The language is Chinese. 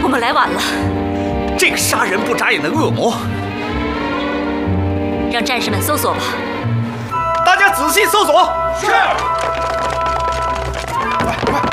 我们来晚了。 这个杀人不眨眼的恶魔， 让战士们搜索吧。 大家仔细搜索。 是。快快！